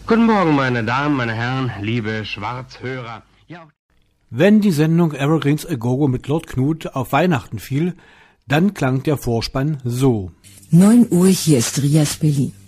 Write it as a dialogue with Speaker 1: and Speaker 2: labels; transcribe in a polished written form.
Speaker 1: Guten Morgen, meine Damen, meine Herren, liebe Schwarzhörer. Ja.
Speaker 2: Wenn die Sendung Evergreens A Go-Go mit Lord Knut auf Weihnachten fiel, dann klang der Vorspann so.
Speaker 3: 9 Uhr, hier ist Rias Berlin.